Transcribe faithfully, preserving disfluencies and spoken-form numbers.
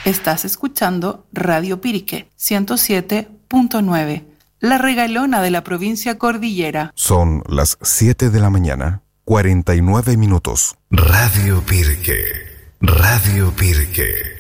Estás escuchando Radio Pirique ciento siete punto nueve, la regalona de la provincia Cordillera. Son las siete de la mañana, cuarenta y nueve minutos. Radio Pirique, Radio Pirique.